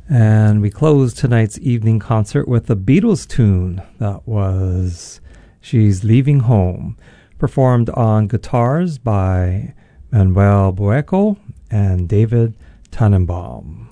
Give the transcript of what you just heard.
And we closed tonight's evening concert with a Beatles tune. That was She's Leaving Home, performed on guitars by Manuel Bueco and David Tannenbaum.